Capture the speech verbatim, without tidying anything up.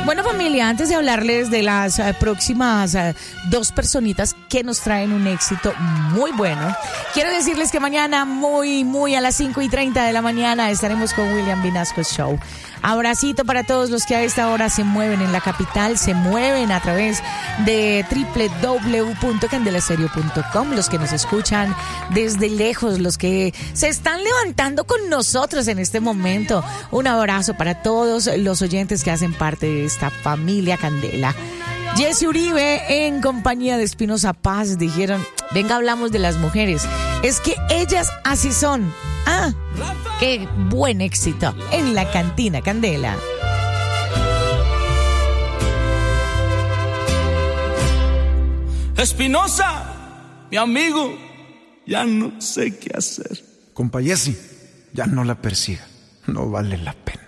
Bueno, familia, antes de hablarles de las uh, próximas uh, dos personitas que nos traen un éxito muy bueno, quiero decirles que mañana muy, muy a las cinco y treinta de la mañana estaremos con William Vinasco Show. Abracito para todos los que a esta hora se mueven en la capital, se mueven a través de doble u doble u doble u punto candela estéreo punto com, los que nos escuchan desde lejos, los que se están levantando con nosotros en este momento. Un abrazo para todos los oyentes que hacen parte de esta familia Candela. Jesse Uribe en compañía de Espinosa Paz dijeron, venga, hablamos de las mujeres. Es que ellas así son. Ah, qué buen éxito en la cantina Candela. Espinosa, mi amigo, ya no sé qué hacer. Compa Jesse, ya no la persiga, no vale la pena.